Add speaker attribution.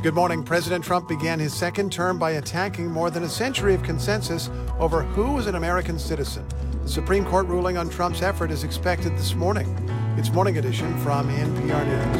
Speaker 1: Good morning. President Trump began his second term by attacking more than a century of consensus over who is an American citizen. The Supreme Court ruling on Trump's effort is expected this morning. It's Morning Edition from NPR News.